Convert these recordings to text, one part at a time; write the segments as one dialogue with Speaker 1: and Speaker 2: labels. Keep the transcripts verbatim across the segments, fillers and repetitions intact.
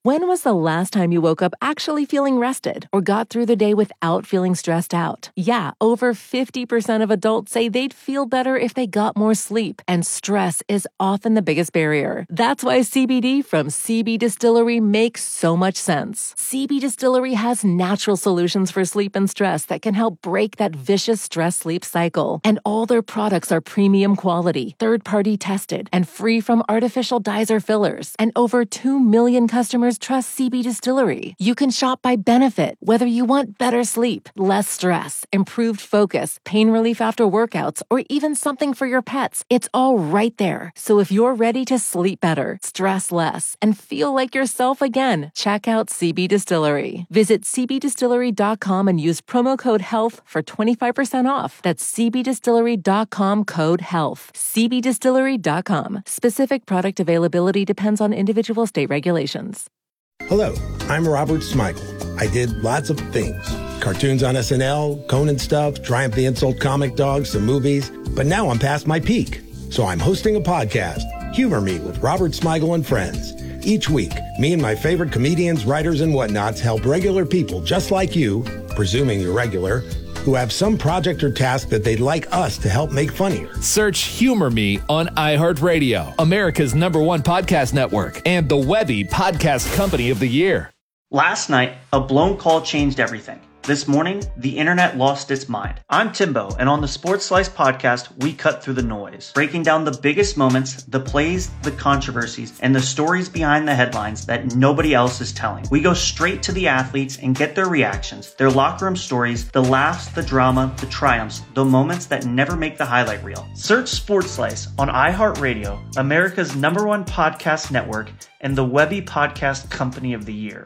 Speaker 1: When was the last time you woke up actually feeling rested or got through the day without feeling stressed out? Yeah, over fifty percent of adults say they'd feel better if they got more sleep, and stress is often the biggest barrier. That's why C B D from C B Distillery makes so much sense. C B Distillery has natural solutions for sleep and stress that can help break that vicious stress-sleep cycle. And all their products are premium quality, third-party tested, and free from artificial dyes or fillers. And over two million customers trust C B Distillery. You can shop by benefit, whether you want better sleep, less stress, improved focus, pain relief after workouts, or even something for your pets. It's all right there. So if you're ready to sleep better, stress less, and feel like yourself again, check out C B Distillery. Visit c b distillery dot com and use promo code HEALTH for twenty-five percent off. That's c b distillery dot com code HEALTH. c b distillery dot com. Specific product availability depends on individual state regulations.
Speaker 2: Hello, I'm Robert Smigel. I did lots of things. Cartoons on S N L, Conan stuff, Triumph the Insult Comic Dog, some movies. But now I'm past my peak. So I'm hosting a podcast, Humor Me with Robert Smigel and Friends. Each week, me and my favorite comedians, writers, and whatnots help regular people just like you, presuming you're regular, who have some project or task that they'd like us to help make funnier.
Speaker 3: Search Humor Me on iHeartRadio, America's number one podcast network, and the Webby Podcast Company of the Year.
Speaker 4: Last night, a blown call changed everything. This morning, the internet lost its mind. I'm Timbo, and on the Sports Slice podcast, we cut through the noise, breaking down the biggest moments, the plays, the controversies, and the stories behind the headlines that nobody else is telling. We go straight to the athletes and get their reactions, their locker room stories, the laughs, the drama, the triumphs, the moments that never make the highlight reel. Search Sports Slice on iHeartRadio, America's number one podcast network, and the Webby Podcast Company of the Year.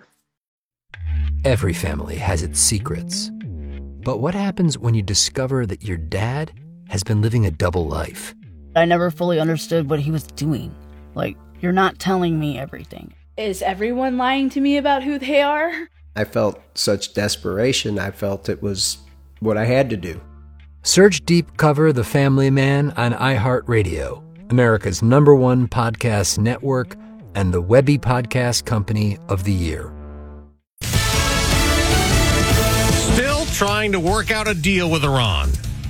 Speaker 5: Every family has its secrets. But what happens when you discover that your dad has been living a double life?
Speaker 6: I never fully understood what he was doing. Like, you're not telling me everything.
Speaker 7: Is everyone lying to me about who they are?
Speaker 8: I felt such desperation. I felt it was what I had to do.
Speaker 5: Search Deep Cover The Family Man on iHeartRadio, America's number one podcast network, and the Webby Podcast Company of the Year.
Speaker 9: Still trying to work out a deal with Iran.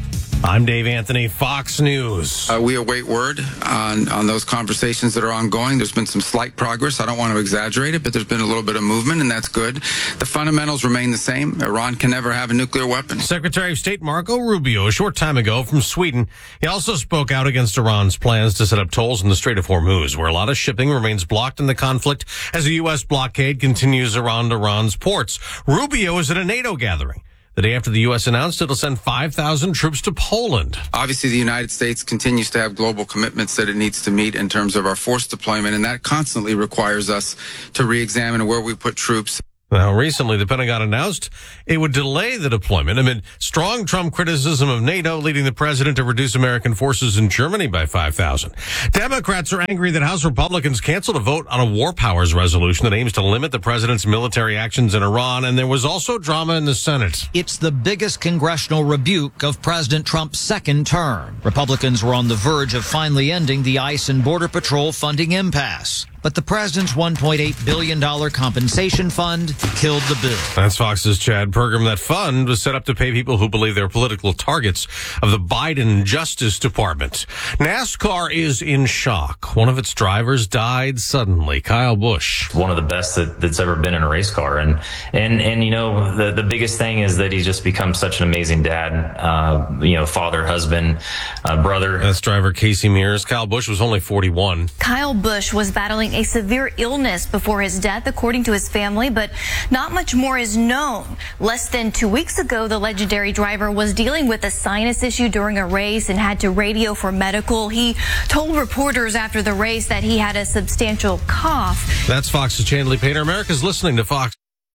Speaker 9: I'm Dave Anthony, Fox News.
Speaker 10: Uh, we await word on, on those conversations that are ongoing. There's been some slight progress. I don't want to exaggerate it, but there's been a little bit of movement, and that's good. The fundamentals remain the same. Iran can never have a nuclear weapon.
Speaker 9: Secretary of State Marco Rubio, a short time ago from Sweden, he also spoke out against Iran's plans to set up tolls in the Strait of Hormuz, where a lot of shipping remains blocked in the conflict as the U S blockade continues around Iran's ports. Rubio is at a NATO gathering the day after the U S announced it'll send five thousand troops to Poland.
Speaker 10: Obviously, the United States continues to have global commitments that it needs to meet in terms of our force deployment, and that constantly requires us to re-examine where we put troops.
Speaker 9: Now, recently, the Pentagon announced it would delay the deployment amid strong Trump criticism of NATO, leading the president to reduce American forces in Germany by five thousand. Democrats are angry that House Republicans canceled a vote on a war powers resolution that aims to limit the president's military actions in Iran, and there was also drama in the Senate.
Speaker 11: It's the biggest congressional rebuke of President Trump's second term. Republicans were on the verge of finally ending the ICE and Border Patrol funding impasse. But the president's one point eight billion dollars compensation fund killed the bill.
Speaker 9: That's Fox's Chad Pergram. That fund was set up to pay people who believe they're political targets of the Biden Justice Department. NASCAR is in shock. One of its drivers died suddenly. Kyle Busch.
Speaker 12: One of the best that, that's ever been in a race car. And, and, and you know, the, the biggest thing is that he's just become such an amazing dad, uh, you know, father, husband, uh, brother.
Speaker 9: That's driver Casey Mears. Kyle Busch was only forty-one.
Speaker 13: Kyle Busch was battling a severe illness before his death, according to his family, but not much more is known. Less than two weeks ago, the legendary driver was dealing with a sinus issue during a race and had to radio for medical. He told reporters after the race that he had a substantial cough.
Speaker 9: That's Fox's Chandler Painter. America's listening to Fox.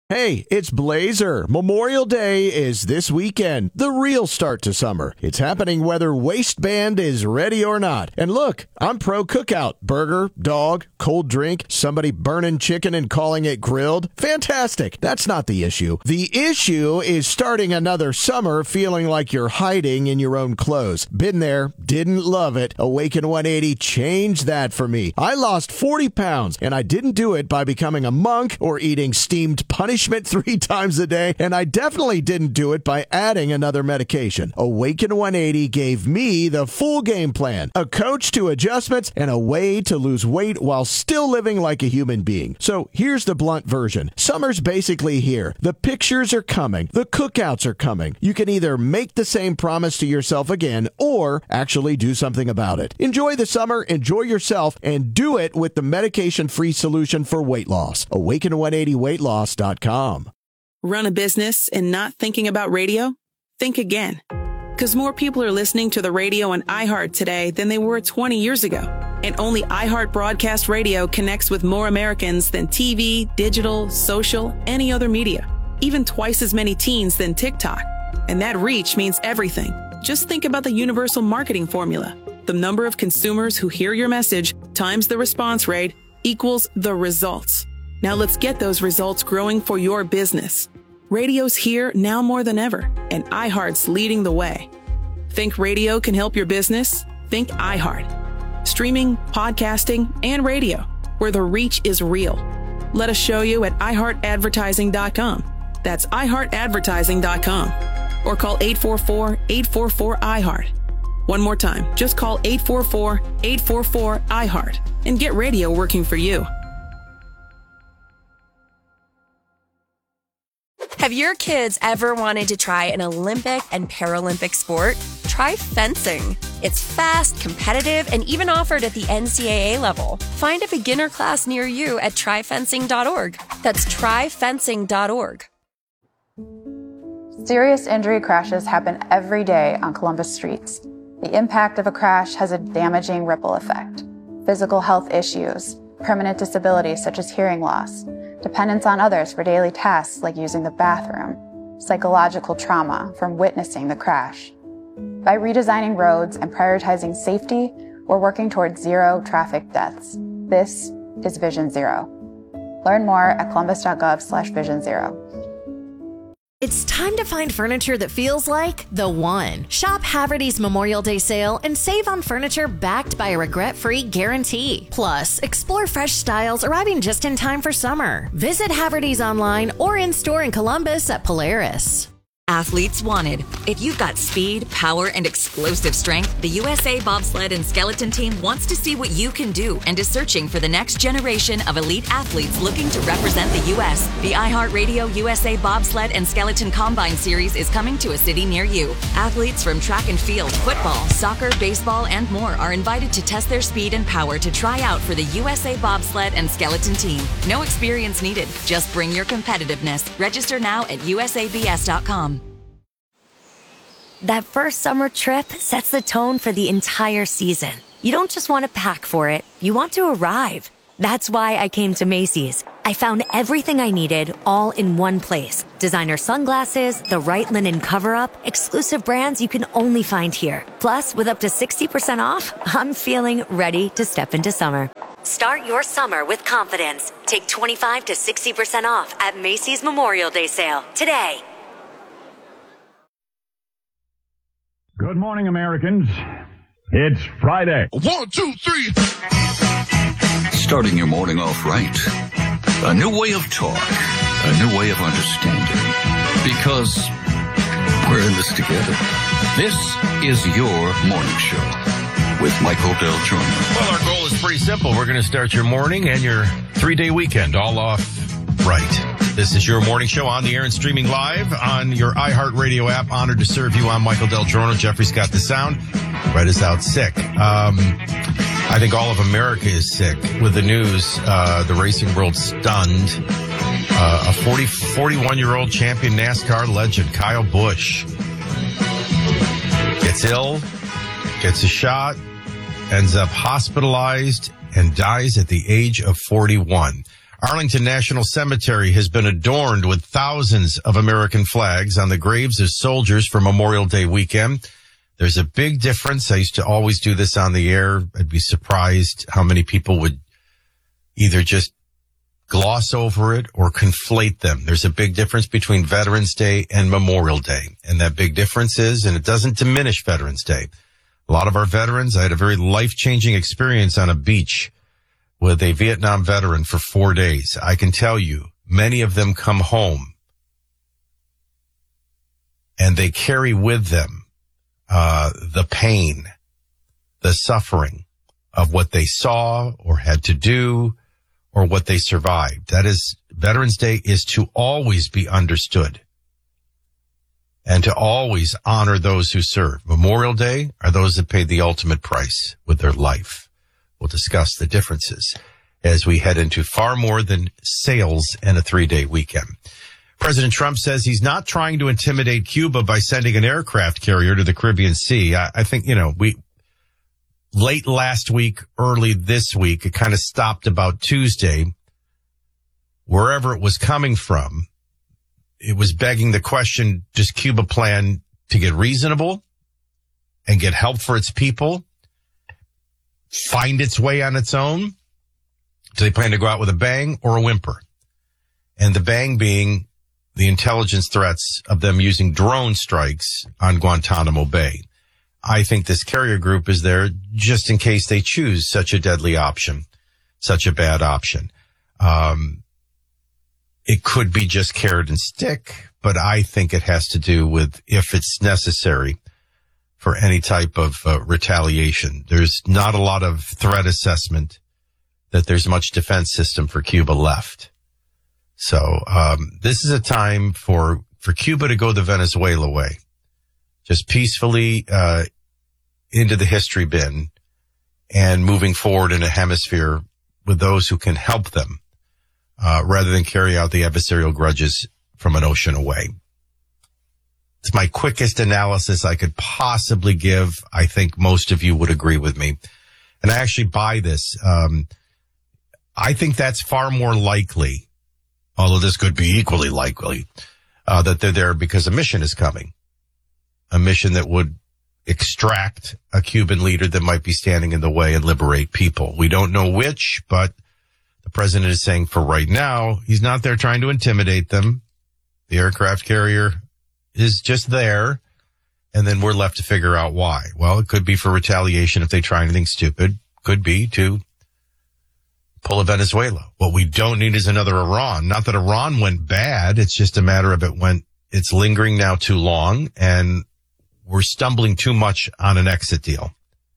Speaker 14: Hey, it's Blazer. Memorial Day is this weekend, the real start to summer. It's happening whether waistband is ready or not. And look, I'm pro cookout. Burger, dog, cold drink, somebody burning chicken and calling it grilled. Fantastic. That's not the issue. The issue is starting another summer feeling like you're hiding in your own clothes. Been there, didn't love it. Awaken one eighty changed that for me. I lost forty pounds, and I didn't do it by becoming a monk or eating steamed punishment three times a day, and I definitely didn't do it by adding another medication. Awaken one eighty gave me the full game plan, a coach to adjustments, and a way to lose weight while still living like a human being. So here's the blunt version. Summer's basically here. The pictures are coming. The cookouts are coming. You can either make the same promise to yourself again or actually do something about it. Enjoy the summer, enjoy yourself, and do it with the medication-free solution for weight loss. awaken one eighty weight loss dot com.
Speaker 15: Run a business and not thinking about radio? Think again. Because more people are listening to the radio on iHeart today than they were twenty years ago. And only iHeart Broadcast Radio connects with more Americans than T V, digital, social, any other media. Even twice as many teens than TikTok. And that reach means everything. Just think about the universal marketing formula. The number of consumers who hear your message times the response rate equals the results. Now let's get those results growing for your business. Radio's here now more than ever, and iHeart's leading the way. Think radio can help your business? Think iHeart. Streaming, podcasting, and radio, where the reach is real. Let us show you at i heart advertising dot com. That's i heart advertising dot com. Or call eight four four, eight four four, I heart. One more time, just call eight four four, eight four four, I heart and get radio working for you.
Speaker 16: Have your kids ever wanted to try an Olympic and Paralympic sport? Try fencing. It's fast, competitive, and even offered at the N C double A level. Find a beginner class near you at try fencing dot org. That's try fencing dot org.
Speaker 17: Serious injury crashes happen every day on Columbus streets. The impact of a crash has a damaging ripple effect. Physical health issues, permanent disabilities such as hearing loss, dependence on others for daily tasks like using the bathroom, psychological trauma from witnessing the crash. By redesigning roads and prioritizing safety, we're working towards zero traffic deaths. This is Vision Zero. Learn more at columbus.gov slash vision zero.
Speaker 18: It's time to find furniture that feels like the one. Shop Haverty's Memorial Day sale and save on furniture backed by a regret-free guarantee. Plus, explore fresh styles arriving just in time for summer. Visit Haverty's online or in-store in Columbus at Polaris.
Speaker 19: Athletes wanted. If you've got speed, power, and explosive strength, the U S A Bobsled and Skeleton Team wants to see what you can do and is searching for the next generation of elite athletes looking to represent the U S The iHeartRadio U S A Bobsled and Skeleton Combine Series is coming to a city near you. Athletes from track and field, football, soccer, baseball, and more are invited to test their speed and power to try out for the U S A Bobsled and Skeleton Team. No experience needed. Just bring your competitiveness. Register now at U S A B S dot com.
Speaker 20: That first summer trip sets the tone for the entire season. You don't just want to pack for it, you want to arrive. That's why I came to Macy's. I found everything I needed all in one place. Designer sunglasses, the right linen cover-up, exclusive brands you can only find here. Plus, with up to sixty percent off, I'm feeling ready to step into summer. Start your summer with confidence. Take twenty-five to sixty percent off at Macy's Memorial Day sale today.
Speaker 21: Good morning, Americans. It's Friday.
Speaker 22: One, two, three. Starting your morning off right. A new way of talk. A new way of understanding. Because we're in this together. This is your morning show with Michael Del Giorno.
Speaker 9: Well, our goal is pretty simple. We're going to start your morning and your three-day weekend all off right. This is your morning show on the air and streaming live on your iHeartRadio app. Honored to serve you. I'm Michael Del Giorno. Jeffrey's got the sound. Brett is out sick. Um, I think all of America is sick with the news. Uh, the racing world stunned. Uh, a forty, forty-one-year-old champion NASCAR legend, Kyle Busch, gets ill, gets a shot, ends up hospitalized, and dies at the age of forty-one. Arlington National Cemetery has been adorned with thousands of American flags on the graves of soldiers for Memorial Day weekend. There's a big difference. I used to always do this on the air. I'd be surprised how many people would either just gloss over it or conflate them. There's a big difference between Veterans Day and Memorial Day. And that big difference is, and it doesn't diminish Veterans Day. A lot of our veterans, I had a very life-changing experience on a beach with a Vietnam veteran for four days. I can tell you, many of them come home and they carry with them uh the pain, the suffering of what they saw or had to do or what they survived. That is, Veterans Day is to always be understood and to always honor those who serve. Memorial Day are those that paid the ultimate price with their life. We'll discuss the differences as we head into far more than sales and a three-day weekend. President Trump says he's not trying to intimidate Cuba by sending an aircraft carrier to the Caribbean Sea. I, I think, you know, we late last week, early this week, it kind of stopped about Tuesday. Wherever it was coming from, it was begging the question, does Cuba plan to get reasonable and get help for its people? Find its way on its own? Do they plan to go out with a bang or a whimper? And the bang being the intelligence threats of them using drone strikes on Guantanamo Bay. I think this carrier group is there just in case they choose such a deadly option, such a bad option. Um, it could be just carrot and stick, but I think it has to do with if it's necessary for any type of uh, retaliation. There's not a lot of threat assessment that there's much defense system for Cuba left. So um this is a time for, for Cuba to go the Venezuela way. Just peacefully uh into the history bin and moving forward in a hemisphere with those who can help them uh rather than carry out the adversarial grudges from an ocean away. It's my quickest analysis I could possibly give. I think most of you would agree with me. And I actually buy this. Um, I think that's far more likely, although this could be equally likely, uh, that they're there because a mission is coming. A mission that would extract a Cuban leader that might be standing in the way and liberate people. We don't know which, but the president is saying for right now, he's not there trying to intimidate them. The aircraft carrier is just there, and then we're left to figure out why. Well, it could be for retaliation if they try anything stupid. Could be to pull a Venezuela. What we don't need is another Iran. Not that Iran went bad. It's just a matter of it went, it's lingering now too long, and we're stumbling too much on an exit deal.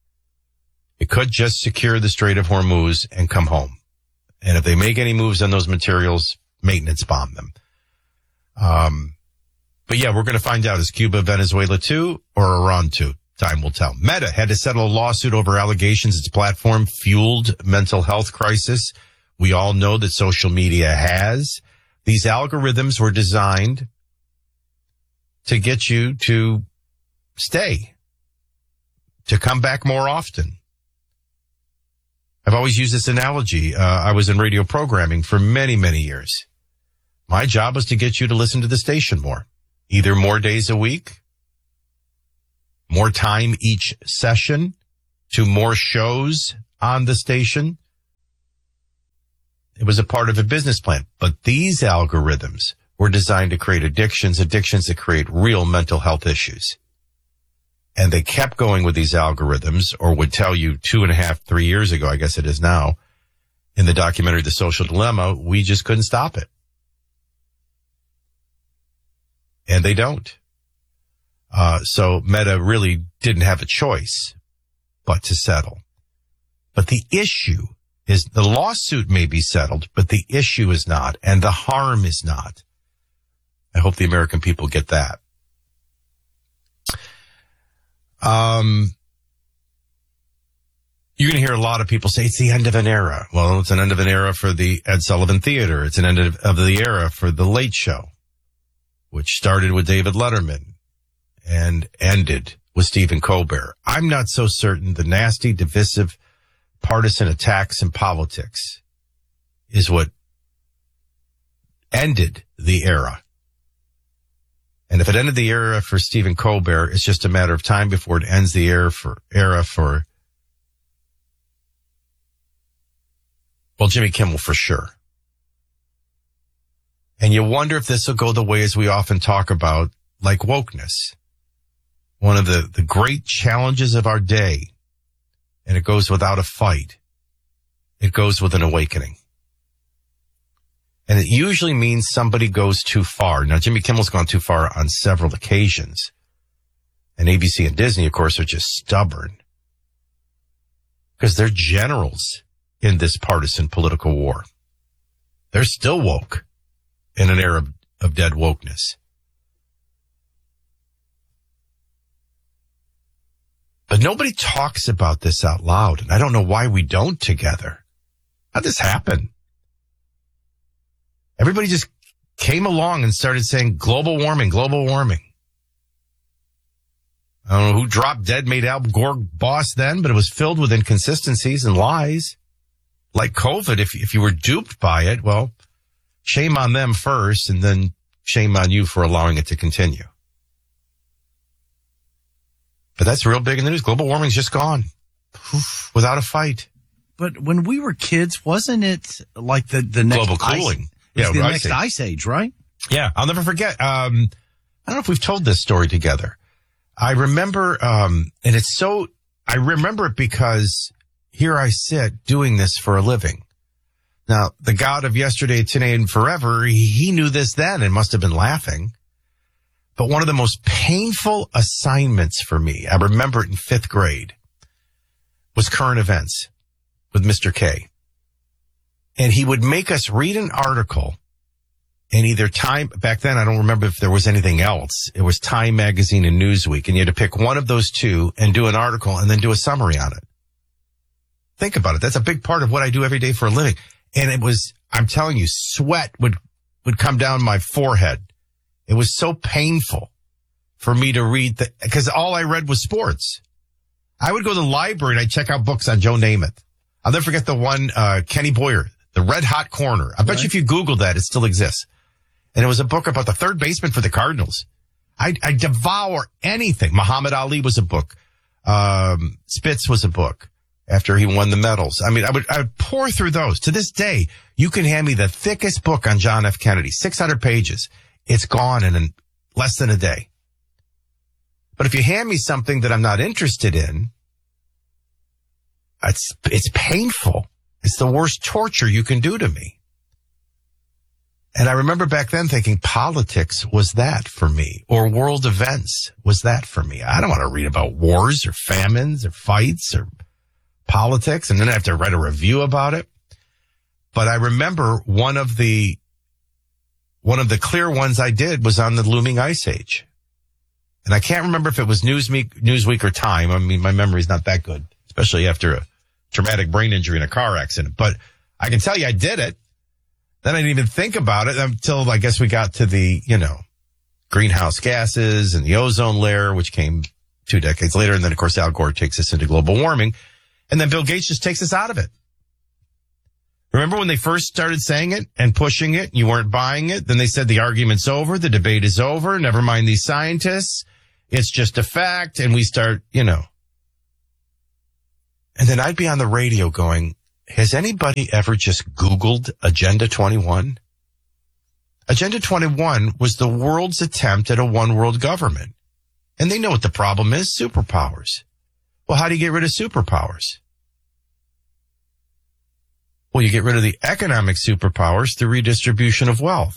Speaker 9: It could just secure the Strait of Hormuz and come home. And if they make any moves on those materials, maintenance bomb them. Um, But yeah, we're going to find out, is Cuba Venezuela two or Iran two? Time will tell. Meta had to settle a lawsuit over allegations its platform fueled mental health crisis. We all know that social media has. These algorithms were designed to get you to stay, to come back more often. I've always used this analogy. Uh, I was in radio programming for many, many years. My job was to get you to listen to the station more. Either more days a week, more time each session, to more shows on the station. It was a part of a business plan. But these algorithms were designed to create addictions, addictions that create real mental health issues. And they kept going with these algorithms, or would tell you two and a half, three years ago, I guess it is now, in the documentary The Social Dilemma, we just couldn't stop it. And they don't. Uh, so Meta really didn't have a choice but to settle. But the issue is the lawsuit may be settled, but the issue is not, and the harm is not. I hope the American people get that. Um, you're going to hear a lot of people say it's the end of an era. Well, it's an end of an era for the Ed Sullivan Theater. It's an end of, of the era for the Late Show, which started with David Letterman and ended with Stephen Colbert. I'm not so certain the nasty, divisive, partisan attacks in politics is what
Speaker 1: ended the era. And if it ended the era for Stephen Colbert, it's just a matter of time before it ends the era for, era for, well, Jimmy Kimmel for sure. And you wonder if this will go the way as we often talk about, like wokeness. One of the, the great challenges of our day, and it goes without a fight. It goes with an awakening. And it usually means somebody goes too far. Now, Jimmy Kimmel's gone too far on several occasions. And A B C and Disney, of course, are just stubborn. Because they're generals in this partisan political war. They're still woke in an era of, of dead wokeness. But nobody talks about this out loud, and I don't know why we don't together. How'd this happen? Everybody just came along and started saying global warming, global warming. I don't know who dropped dead made Al Gore boss then, but it was filled with inconsistencies and lies. Like COVID, if if you were duped by it, well, shame on them first, and then shame on you for allowing it to continue. But that's real big in the news. Global warming's just gone. Oof, without a fight.
Speaker 2: But when we were kids, wasn't it like the, the next
Speaker 1: global cooling?
Speaker 2: Ice,
Speaker 1: yeah,
Speaker 2: the
Speaker 1: ice
Speaker 2: next
Speaker 1: age.
Speaker 2: ice age, right?
Speaker 1: Yeah, I'll never forget. Um, I don't know if we've told this story together. I remember, um, and it's so, I remember it because here I sit doing this for a living. Now, the God of yesterday, today, and forever, he, he knew this then and must have been laughing. But one of the most painful assignments for me, I remember it in fifth grade, was current events with Mister K. And he would make us read an article in either Time, back then I don't remember if there was anything else. It was Time Magazine and Newsweek, and you had to pick one of those two and do an article and then do a summary on it. Think about it. That's a big part of what I do every day for a living. And it was, I'm telling you, sweat would, would come down my forehead. It was so painful for me to read that, because all I read was sports. I would go to the library and I'd check out books on Joe Namath. I'll never forget the one, uh, Kenny Boyer, The Red Hot Corner. I bet right. you if you Googled that, it still exists. And it was a book about the third baseman for the Cardinals. I, I devour anything. Muhammad Ali was a book. Um, Spitz was a book after he won the medals. I mean, I would, I would pour through those. To this day, you can hand me the thickest book on John F. Kennedy, six hundred pages. It's gone in an, less than a day. But if you hand me something that I'm not interested in, it's, it's painful. It's the worst torture you can do to me. And I remember back then thinking politics was that for me, or world events was that for me. I don't want to read about wars or famines or fights or politics, and then I have to write a review about it. But I remember one of the One of the clear ones I did was on the looming ice age. And I can't remember if it was Newsweek, Newsweek or Time. I mean, my memory's not that good, especially after a traumatic brain injury in a car accident. But I can tell you I did it. Then I didn't even think about it until I guess we got to the, you know, greenhouse gases and the ozone layer, which came two decades later. And then, of course, Al Gore takes us into global warming. And then Bill Gates just takes us out of it. Remember when they first started saying it and pushing it, you weren't buying it? Then they said the argument's over, the debate is over, never mind these scientists. It's just a fact. And we start, you know. And then I'd be on the radio going, has anybody ever just Googled Agenda twenty-one? Agenda twenty-one was the world's attempt at a one world government. And they know what the problem is, superpowers. Well, how do you get rid of superpowers? Well, you get rid of the economic superpowers through redistribution of wealth.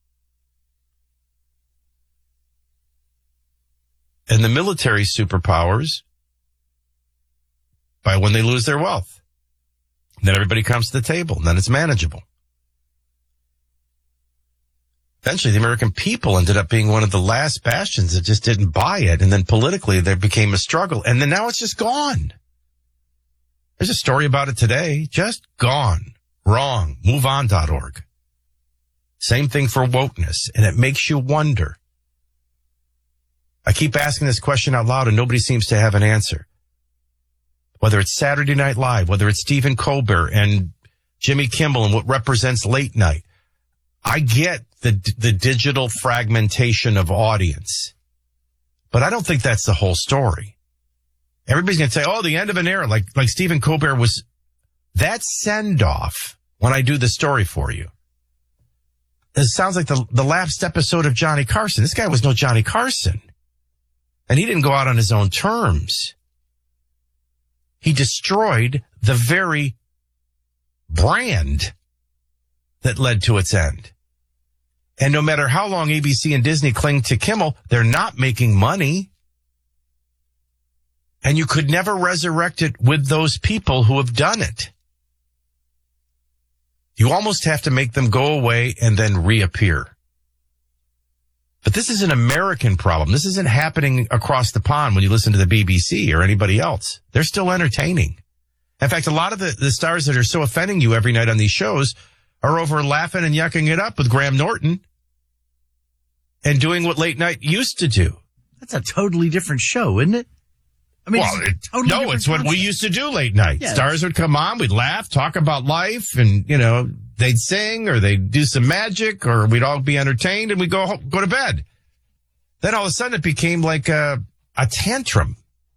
Speaker 1: And the military superpowers by when they lose their wealth. Then everybody comes to the table, and then it's manageable. Eventually, the American people ended up being one of the last bastions that just didn't buy it. And then politically, there became a struggle. And then now it's just gone. There's a story about it today. Just gone. Wrong. move on dot org. Same thing for wokeness. And it makes you wonder. I keep asking this question out loud and nobody seems to have an answer. Whether it's Saturday Night Live, whether it's Stephen Colbert and Jimmy Kimmel and what represents late night. I get the the digital fragmentation of audience, but I don't think that's the whole story. Everybody's going to say, oh, the end of an era, like like Stephen Colbert was. That send-off when I do the story for you. It sounds like the, the last episode of Johnny Carson. This guy was no Johnny Carson. And he didn't go out on his own terms. He destroyed the very brand that led to its end. And no matter how long A B C and Disney cling to Kimmel, they're not making money. And you could never resurrect it with those people who have done it. You almost have to make them go away and then reappear. But this is an American problem. This isn't happening across the pond when you listen to the B B C or anybody else. They're still entertaining. In fact, a lot of the, the stars that are so offending you every night on these shows are over laughing and yucking it up with Graham Norton and doing what late night used to do.
Speaker 2: That's a totally different show, isn't it? I mean,
Speaker 1: well,
Speaker 2: it's totally
Speaker 1: no, it's what
Speaker 2: concept.
Speaker 1: we used to do late night.
Speaker 2: Yeah,
Speaker 1: Stars would come on, we'd laugh, talk about life, and, you know, they'd sing or they'd do some magic or we'd all be entertained and we'd go home, go to bed. Then all of a sudden it became like a, a tantrum.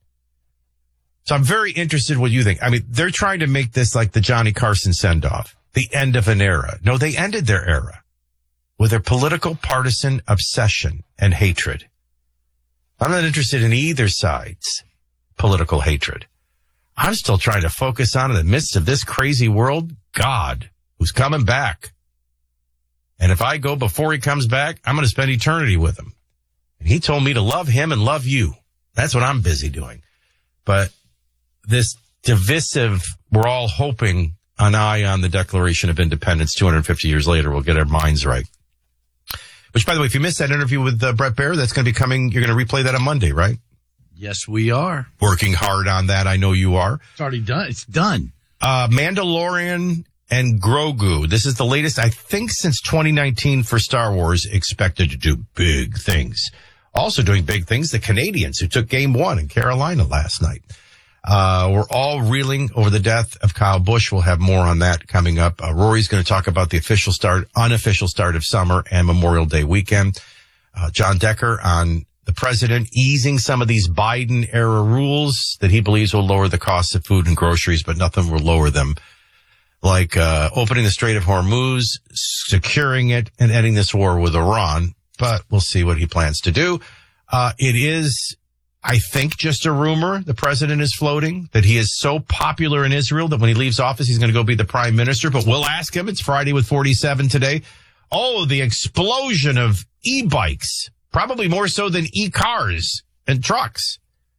Speaker 1: So I'm very interested in what you think. I mean, they're trying to make this like the Johnny Carson send-off, the end of an era. No, they ended their era with their political partisan obsession and hatred. I'm not interested in either side's political hatred. I'm still trying to focus on, in the midst of this crazy world, God, who's coming back. And if I go before he comes back, I'm going to spend eternity with him. And he told me to love him and love you. That's what I'm busy doing. But this divisive, we're all hoping an eye on the Declaration of Independence two hundred fifty years later will get our minds right. Which, by the way, if you missed that interview with uh, Brett Baer, that's going to be coming. You're going to replay that on Monday, right?
Speaker 2: Yes, we are.
Speaker 1: Working hard on that. I know you are.
Speaker 2: It's already done. It's done.
Speaker 1: Uh, Mandalorian and Grogu. This is the latest, I think, since twenty nineteen for Star Wars, expected to do big things. Also doing big things, the Canadians who took game one in Carolina last night. Uh, we're all reeling over the death of Kyle Busch. We'll have more on that coming up. Uh, Rory's going to talk about the official start, unofficial start of summer and Memorial Day weekend. Uh, John Decker on the president easing some of these Biden era rules that he believes will lower the cost of food and groceries, but nothing will lower them. Like, uh, opening the Strait of Hormuz, securing it, and ending this war with Iran. But we'll see what he plans to do. Uh, it is, I think, just a rumor the president is floating, that he is so popular in Israel that when he leaves office, he's going to go be the prime minister. But we'll ask him. It's Friday with forty-seven today. Oh, the explosion of e-bikes, probably more so than e-cars and trucks.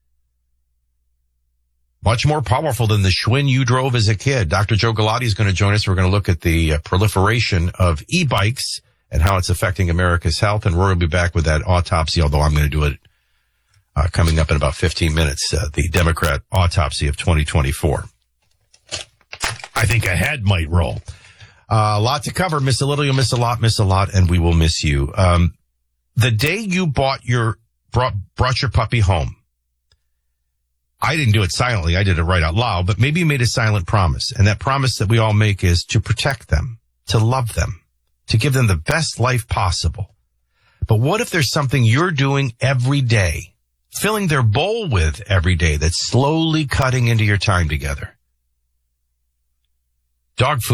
Speaker 1: Much more powerful than the Schwinn you drove as a kid. Doctor Joe Galati is going to join us. We're going to look at the uh, proliferation of e-bikes and how it's affecting America's health. And Rory will be back with that autopsy, although I'm going to do it uh, coming up in about fifteen minutes, uh, the Democrat autopsy of twenty twenty-four. I think a head might roll. Uh, a lot to cover. Miss a little, you'll miss a lot, miss a lot, and we will miss you. Um, the day you bought your, brought, brought your puppy home, I didn't do it silently. I did it right out loud, but maybe you made a silent promise. And that promise that we all make is to protect them, to love them, to give them the best life possible. But what if there's something you're doing every day, filling their bowl with every day, that's slowly cutting into your time together? Dog food.